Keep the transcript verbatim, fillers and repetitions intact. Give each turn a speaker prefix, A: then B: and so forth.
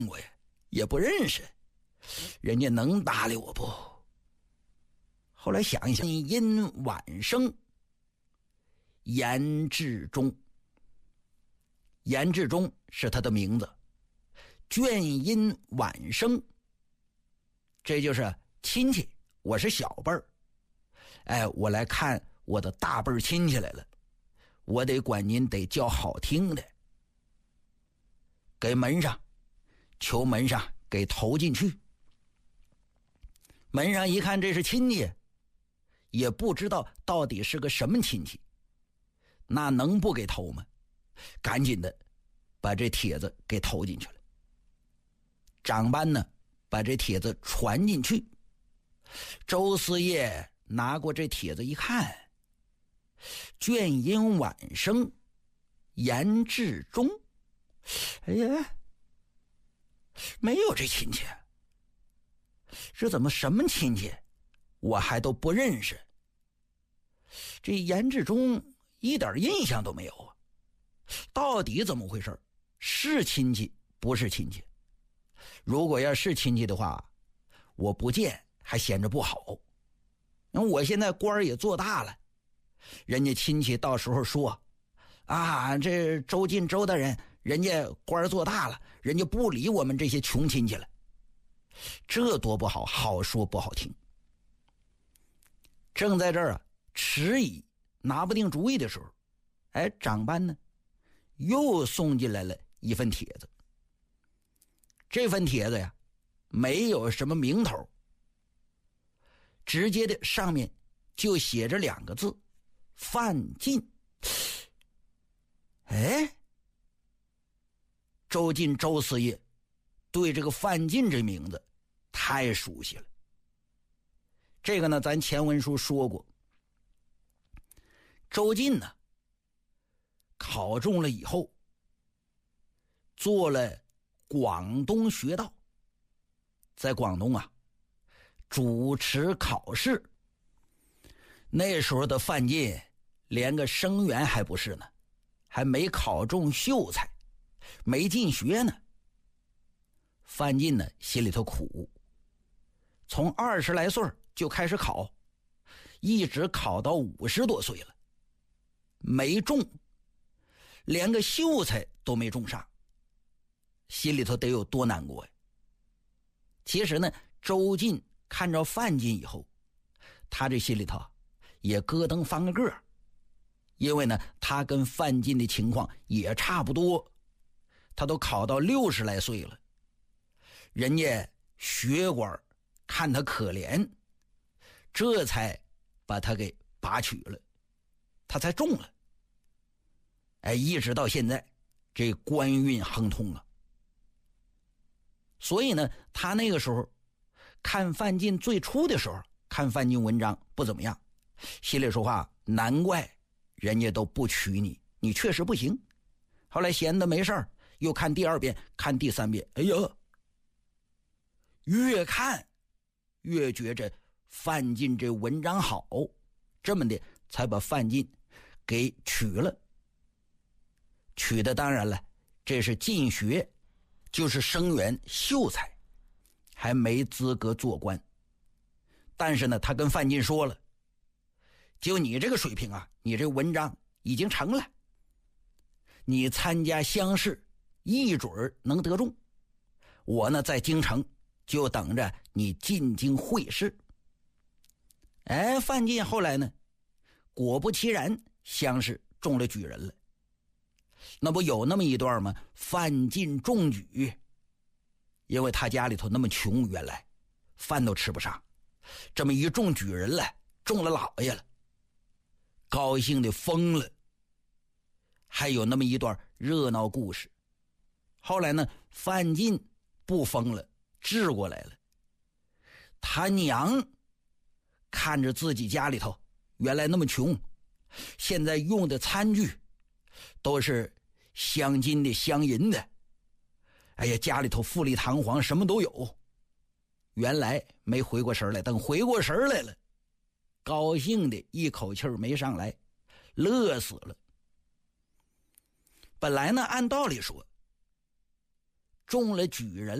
A: 过呀，也不认识，人家能搭理我不？后来想一想，因晚生，严志忠。严志忠是他的名字，眷因晚生，这就是亲戚，我是小辈儿，哎，我来看我的大辈儿亲戚来了，我得管您得叫好听的，给门上，求门上给投进去。门上一看这是亲戚，也不知道到底是个什么亲戚，那能不给投吗？赶紧的把这帖子给投进去了。长班呢把这帖子传进去，周四业拿过这帖子一看，眷因晚生，严志忠。哎呀，没有这亲戚，这怎么什么亲戚我还都不认识，这严志忠一点印象都没有啊，到底怎么回事？是亲戚不是亲戚？如果要是亲戚的话，我不见还显着不好，因为我现在官也做大了，人家亲戚到时候说啊，这周进周大人人家官做大了，人家不理我们这些穷亲戚了，这多不好，好说不好听。正在这儿啊迟疑拿不定主意的时候，哎，长班呢又送进来了一份帖子。这份帖子呀没有什么名头，直接的上面就写着两个字，范进。哎，周进周四业对这个范进这名字太熟悉了。这个呢咱前文书说过，周进呢考中了以后做了广东学道，在广东啊主持考试。那时候的范进连个生员还不是呢，还没考中秀才，没进学呢。范进呢心里头苦，从二十来岁就开始考，一直考到五十多岁了，没中，连个秀才都没中上，心里头得有多难过呀。其实呢周进看着范进以后，他这心里头也咯噔翻个个，因为呢他跟范进的情况也差不多，他都考到六十来岁了，人家学官看他可怜，这才把他给拔取了，他才中了。哎，一直到现在这官运亨通啊。所以呢他那个时候看范进，最初的时候看范进文章不怎么样，心里说话，难怪人家都不娶你，你确实不行。后来闲得没事儿，又看第二遍看第三遍，哎呀，越看越觉着范进这文章好，这么的才把范进给娶了。娶的当然了，这是进学，就是生员秀才，还没资格做官。但是呢他跟范进说了，就你这个水平啊，你这文章已经成了，你参加乡试一准能得中，我呢在京城就等着你进京会试。哎，范进后来呢果不其然乡试中了举人了。那不有那么一段吗？范进中举，因为他家里头那么穷，原来饭都吃不上，这么一中举人了，中了老爷了，高兴的疯了。还有那么一段热闹故事。后来呢范进不疯了，治过来了。他娘看着自己家里头原来那么穷，现在用的餐具都是镶金的镶银的，哎呀，家里头富丽堂皇，什么都有。原来没回过神来，等回过神来了，高兴的一口气没上来，乐死了。本来呢按道理说中了举人